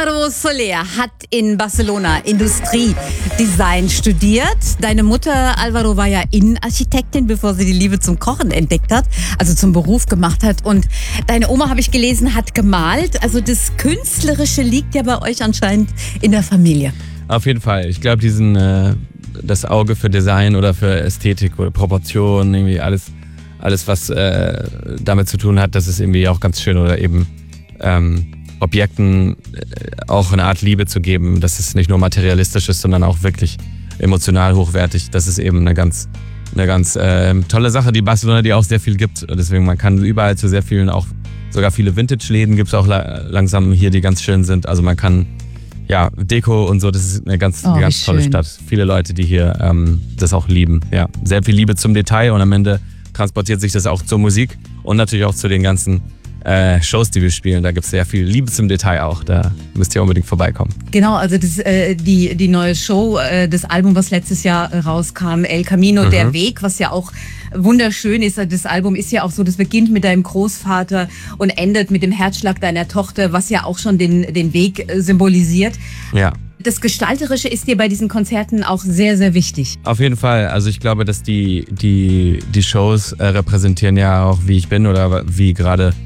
Álvaro Soler hat in Barcelona Industriedesign studiert. Deine Mutter, Álvaro, war ja Innenarchitektin, bevor sie die Liebe zum Kochen entdeckt hat, also zum Beruf gemacht hat. Und deine Oma, habe ich gelesen, hat gemalt. Also das Künstlerische liegt ja bei euch anscheinend in der Familie. Auf jeden Fall. Ich glaube, das Auge für Design oder für Ästhetik oder Proportionen, irgendwie alles was damit zu tun hat, das ist irgendwie auch ganz schön. Oder eben Objekten auch eine Art Liebe zu geben, dass es nicht nur materialistisch ist, sondern auch wirklich emotional hochwertig. Das ist eben eine ganz tolle Sache, die Barcelona, die auch sehr viel gibt. Deswegen, man kann überall zu sehr vielen, auch sogar viele Vintage-Läden gibt es auch langsam hier, die ganz schön sind. Also man kann, ja, Deko und so, das ist eine ganz tolle Stadt. Viele Leute, die hier das auch lieben. Ja, sehr viel Liebe zum Detail und am Ende transportiert sich das auch zur Musik und natürlich auch zu den ganzen Shows, die wir spielen. Da gibt es sehr viel Liebe zum Detail auch. Da müsst ihr unbedingt vorbeikommen. Genau, also die neue Show, das Album, was letztes Jahr rauskam, El Camino, der Weg, was ja auch wunderschön ist. Das Album ist ja auch so, das beginnt mit deinem Großvater und endet mit dem Herzschlag deiner Tochter, was ja auch schon den Weg symbolisiert. Ja. Das Gestalterische ist dir bei diesen Konzerten auch sehr, sehr wichtig. Auf jeden Fall. Also ich glaube, dass die Shows repräsentieren ja auch, wie ich bin oder wie gerade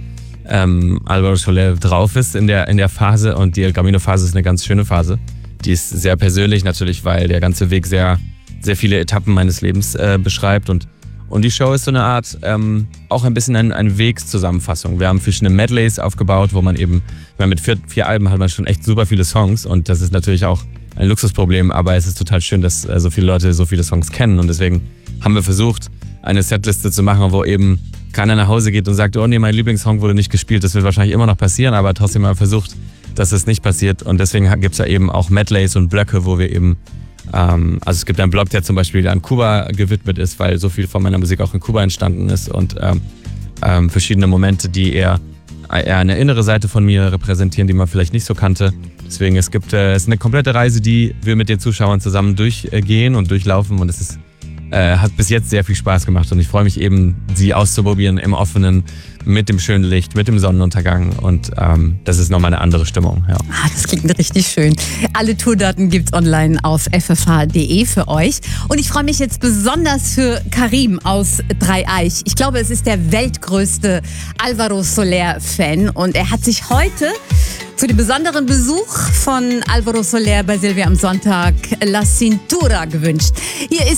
Álvaro Soler drauf ist in der Phase. Und die El Camino-Phase ist eine ganz schöne Phase. Die ist sehr persönlich natürlich, weil der ganze Weg sehr, sehr viele Etappen meines Lebens beschreibt. Und die Show ist so eine Art, auch ein bisschen eine Wegszusammenfassung. Wir haben verschiedene Medleys aufgebaut, wo man eben, mit vier Alben hat man schon echt super viele Songs. Und das ist natürlich auch ein Luxusproblem, aber es ist total schön, dass so viele Leute so viele Songs kennen. Und deswegen haben wir versucht, eine Setliste zu machen, wo eben keiner nach Hause geht und sagt, oh nee, mein Lieblingssong wurde nicht gespielt. Das wird wahrscheinlich immer noch passieren, aber trotzdem haben wir versucht, dass es nicht passiert. Und deswegen gibt es ja eben auch Medleys und Blöcke, wo wir eben, also es gibt einen Blog, der zum Beispiel an Kuba gewidmet ist, weil so viel von meiner Musik auch in Kuba entstanden ist und verschiedene Momente, die eher eine innere Seite von mir repräsentieren, die man vielleicht nicht so kannte. Deswegen, es ist eine komplette Reise, die wir mit den Zuschauern zusammen durchgehen und durchlaufen und es hat bis jetzt sehr viel Spaß gemacht und ich freue mich eben, sie auszuprobieren im Offenen, mit dem schönen Licht, mit dem Sonnenuntergang und das ist nochmal eine andere Stimmung. Ja. Das klingt richtig schön. Alle Tourdaten gibt's online auf ffh.de für euch und ich freue mich jetzt besonders für Karim aus Dreieich. Ich glaube, es ist der weltgrößte Álvaro Soler-Fan und er hat sich heute für den besonderen Besuch von Álvaro Soler bei Silvia am Sonntag La Cintura gewünscht. Hier ist